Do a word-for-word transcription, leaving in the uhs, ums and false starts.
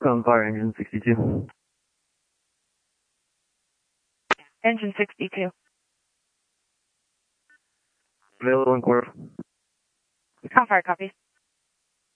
Gunfire engine sixty-two. Engine sixty-two. Available in Corp. Gunfire copies.